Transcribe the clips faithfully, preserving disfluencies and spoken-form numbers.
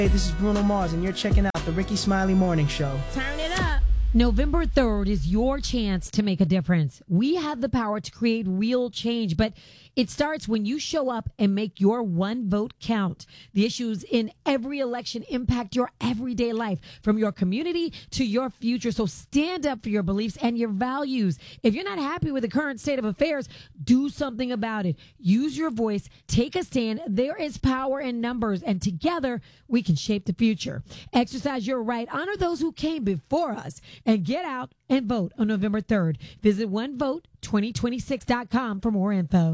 Hey, this is Bruno Mars, and you're checking out the Ricky Smiley Morning Show. Turn it up. November third is your chance to make a difference. We have the power to create real change, but it starts when you show up and make your one vote count. The issues in every election impact your everyday life, from your community to your future. So stand up for your beliefs and your values. If you're not happy with the current state of affairs, do something about it. Use your voice. Take a stand. There is power in numbers, and together we can shape the future. Exercise your right. Honor those who came before us, and get out and vote on November third. Visit one vote twenty twenty-six dot com for more info.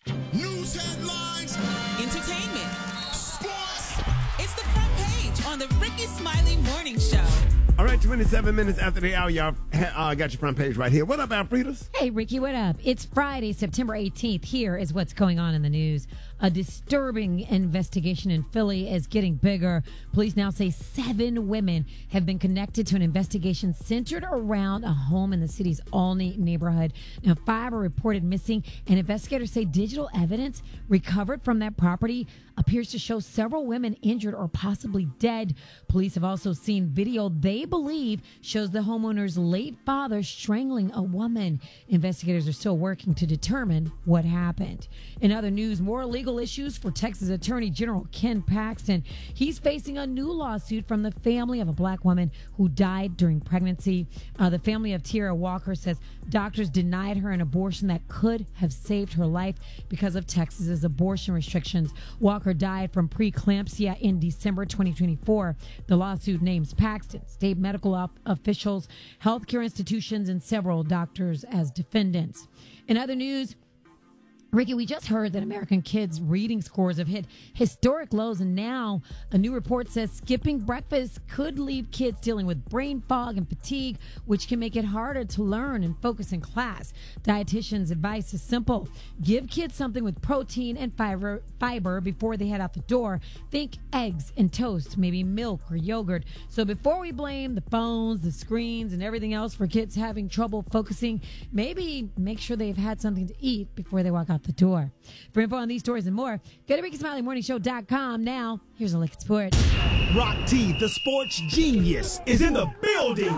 News headlines, entertainment, sports. It's the front page on the Ricky Smiley Morning Show. All right, twenty-seven minutes after the hour, y'all uh, got your front page right here. What up, Alfredas? Hey, Ricky, what up? It's Friday, September eighteenth. Here is what's going on in the news. A disturbing investigation in Philly is getting bigger. Police now say seven women have been connected to an investigation centered around a home in the city's Olney neighborhood. Now, five are reported missing, and investigators say digital evidence recovered from that property appears to show several women injured or possibly dead. Police have also seen video they believe shows the homeowner's late father strangling a woman. Investigators are still working to determine what happened. In other news, more legal issues for Texas Attorney General Ken Paxton. He's facing a new lawsuit from the family of a black woman who died during pregnancy. Uh, the family of Tierra Walker says doctors denied her an abortion that could have saved her life because of Texas's abortion restrictions. Walker died from preeclampsia in December twenty twenty-four. The lawsuit names Paxton, state medical op- officials, healthcare institutions, and several doctors as defendants. In other news, Ricky, we just heard that American kids' reading scores have hit historic lows, and now a new report says skipping breakfast could leave kids dealing with brain fog and fatigue, which can make it harder to learn and focus in class. Dietitians' advice is simple. Give kids something with protein and fiber, fiber before they head out the door. Think eggs and toast, maybe milk or yogurt. So before we blame the phones, the screens, and everything else for kids having trouble focusing, maybe make sure they've had something to eat before they walk out the door. For info on these stories and more, go to Ricky Smiley Morning Show dot com. Now, here's a look at sports. Rock T, the sports genius, is in the building.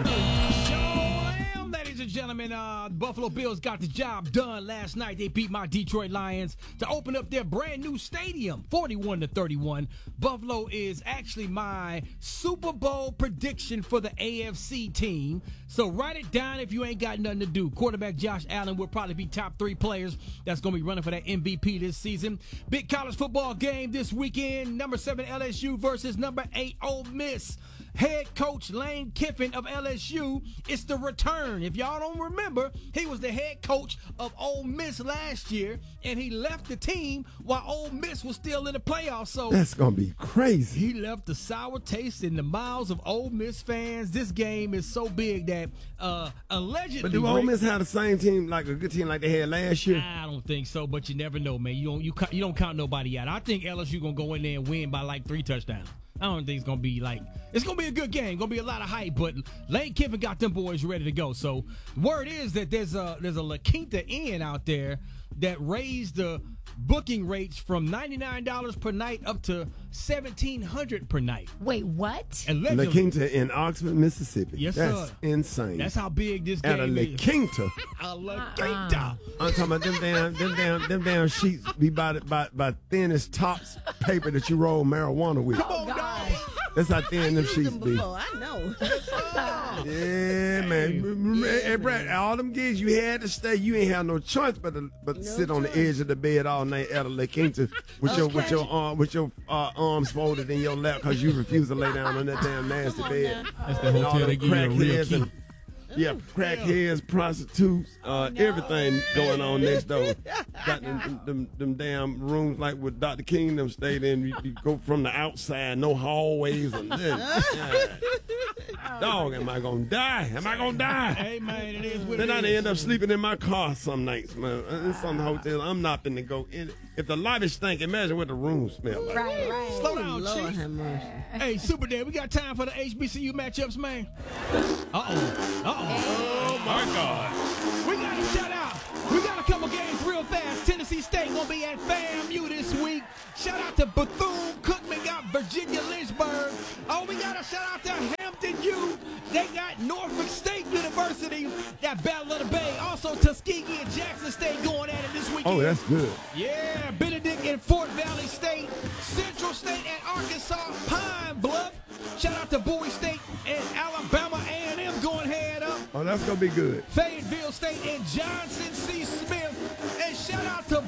Ladies and gentlemen, uh, the Buffalo Bills got the job done last night. They beat my Detroit Lions to open up their brand new stadium, forty-one to thirty-one. Buffalo is actually my Super Bowl prediction for the A F C team. So write it down if you ain't got nothing to do. Quarterback Josh Allen will probably be top three players that's going to be running for that M V P this season. Big college football game this weekend. Number seven L S U versus number eight Ole Miss. Head coach Lane Kiffin of L S U, it's the return. If y'all don't remember, he was the head coach of Ole Miss last year, and he left the team while Ole Miss was still in the playoffs. So that's gonna be crazy. He left a sour taste in the mouths of Ole Miss fans. This game is so big that uh, allegedly. But do Ole Miss have the same team, like a good team like they had last year? I don't think so, but you never know, man. You don't you you don't count nobody out. I think L S U gonna go in there and win by like three touchdowns. I don't think it's going to be like, it's going to be a good game. Going to be a lot of hype, but Lane Kiffin got them boys ready to go. So word is that there's a, there's a La Quinta Inn out there that raised the booking rates from ninety-nine dollars per night up to seventeen hundred dollars per night. Wait, what? La Quinta in Oxford, Mississippi. Yes, That's sir. insane. That's how big this At game a is. La Quinta. A La Quinta. I'm talking about them damn, them damn, them damn sheets be by, by, by thin as tops paper that you roll marijuana with. Come on, dog. That's how thin them sheets them be. before, I know. Yeah, man. Yeah, hey, Brad, all them gigs you had to stay. You ain't have no choice but to, but to No sit on the choice. edge of the bed all night at a La Quinta with your with your arm with your uh, arms folded in your lap because you refuse to lay down on that damn nasty bed. That's the And all hotel them they give you a real crackheads key. and- Yeah, crackheads, prostitutes, uh, everything going on next door. Got them, them, them damn rooms like what Doctor King them stayed in. You, you go from the outside, no hallways or nothing. Dog, am I gonna die? Am I gonna die? Hey, man, it is what Then it I is. end up sleeping in my car some nights, man. In some hotel, I'm not finna go in. If the lobby stink, imagine what the room smell like. Right, right. Slow down, Lord Chief. have mercy. Hey, Super Dad, we got time for the H B C U matchups, man. Uh-oh. Uh-oh. Oh my God. We got to shout out. We got a couple games real fast. Tennessee State gonna be at FAMU this week. Shout out to Bethune-Cookman. Got Virginia Lynchburg. Oh, we got a shout out to Hampton U. They got Norfolk State University, that Battle of the Bay. Also Tuskegee and Jackson State going at it this weekend. Oh, that's good. Yeah, Benedict and Fort Valley State, Central State and Arkansas, Pine Bluff. Shout out to Bowie State and Alabama A and M going head up. Oh, that's going to be good. Fayetteville State and Johnson C. Smith. And shout out to